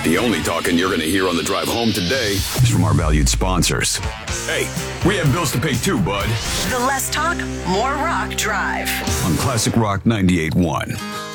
The only talking you're going to hear on the drive home today is from our valued sponsors. Hey, we have bills to pay too, bud. The Less Talk, More Rock Drive. On Classic Rock 98.1.